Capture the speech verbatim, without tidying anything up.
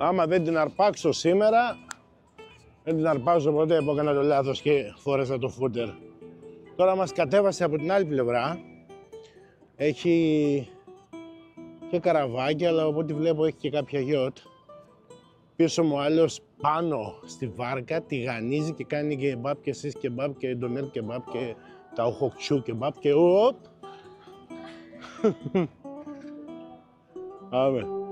Άμα δεν την αρπάξω σήμερα, δεν την αρπάζω ποτέ που έκανα το λάθος και φόρεσα το φούτερ. Τώρα μας κατέβασε από την άλλη πλευρά. Έχει και καραβάκι, αλλά από ό,τι βλέπω έχει και κάποια γιότ. Πίσω μου άλλος πάνω στη βάρκα τηγανίζει και κάνει και κεμπάπ και εσείς κεμπάπ και ντονέρ κεμπάπ και τα οχοκτσού κεμπάπ και οπ. Πάμε.